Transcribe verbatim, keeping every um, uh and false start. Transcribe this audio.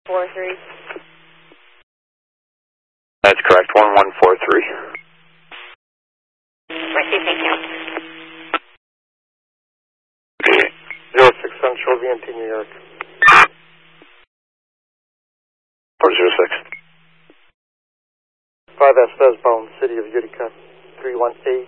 four three. That's correct, one one four three. Mercy, thank you. zero six Central, V N T New York. four zero six. five Estes Bound, City of Utica, three one eight.